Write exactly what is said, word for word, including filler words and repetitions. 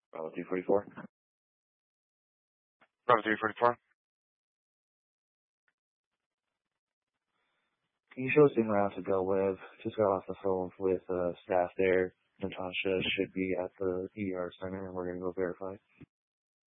Bravo three forty-four. Bravo three forty-four. Can you show us in route to Del Webb? Just got off the phone with uh, staff there. Natasha should be at the E R center, and we're going to go verify.